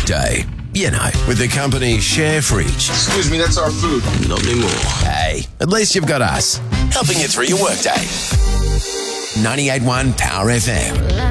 workday. You know, with the company Share Fridge. Excuse me, that's our food. Not anymore. Hey, at least you've got us, helping you through your workday. 98.1 Power FM.